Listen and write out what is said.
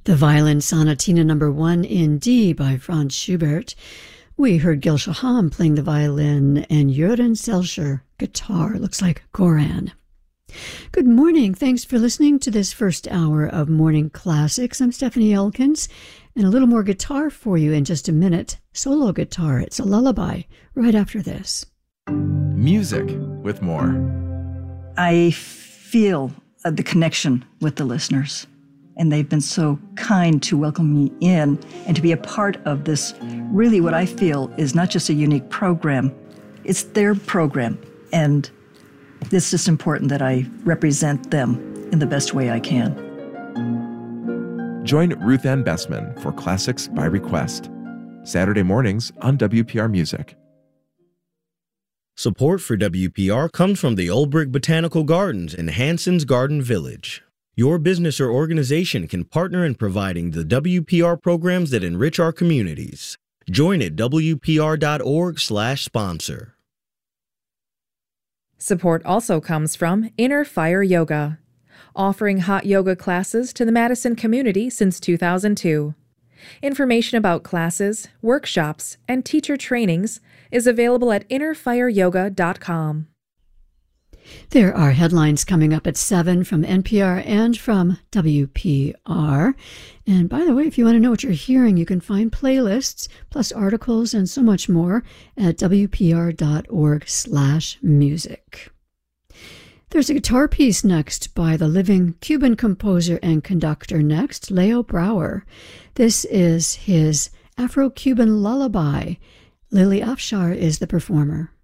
The Violin Sonatina No. 1 in D by Franz Schubert. We heard Gil Shaham playing the violin and Jürgen Selcher guitar. Looks like Goran. Good morning. Thanks for listening to this first hour of Morning Classics. I'm Stephanie Elkins, and a little more guitar for you in just a minute. Solo guitar. It's a lullaby right after this. Music with more. I feel the connection with the listeners, and they've been so kind to welcome me in and to be a part of this, really what I feel is not just a unique program, it's their program, and it's just important that I represent them in the best way I can. Join Ruth Ann Bessman for Classics by Request, Saturday mornings on WPR Music. Support for WPR comes from the Old Brick Botanical Gardens in Hanson's Garden Village. Your business or organization can partner in providing the WPR programs that enrich our communities. Join at WPR.org/sponsor. Support also comes from Inner Fire Yoga, offering hot yoga classes to the Madison community since 2002. Information about classes, workshops, and teacher trainings is available at innerfireyoga.com. There are headlines coming up at 7 from NPR and from WPR. And by the way, if you want to know what you're hearing, you can find playlists, plus articles and so much more at WPR.org/music. There's a guitar piece next by the living Cuban composer and conductor next, Leo Brouwer. This is his Afro-Cuban lullaby. Lily Afshar is the performer.